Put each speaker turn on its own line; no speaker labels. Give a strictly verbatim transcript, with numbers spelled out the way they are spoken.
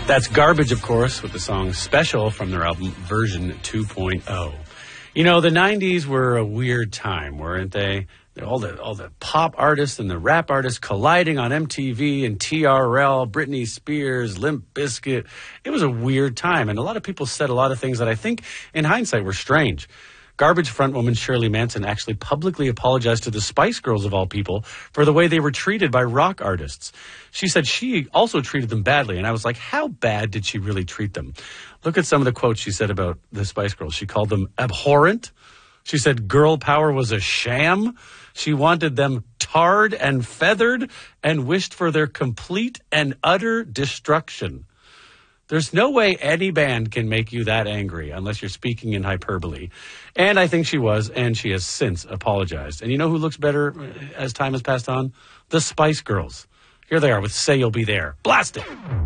That's Garbage, of course, with the song Special from their album Version two point oh. You know, the nineties were a weird time, weren't they? All the all the pop artists and the rap artists colliding on M T V and T R L, Britney Spears, Limp Bizkit. It was a weird time, and a lot of people said a lot of things that I think, in hindsight, were strange. Garbage frontwoman Shirley Manson actually publicly apologized to the Spice Girls, of all people, for the way they were treated by rock artists. She said she also treated them badly, and I was like, how bad did she really treat them? Look at some of the quotes she said about the Spice Girls. She called them abhorrent. She said girl power was a sham. She wanted them tarred and feathered and wished for their complete and utter destruction. There's no way any band can make you that angry unless you're speaking in hyperbole. And I think she was, and she has since apologized. And you know who looks better as time has passed on? The Spice Girls. Here they are with Say You'll Be There. Blast it!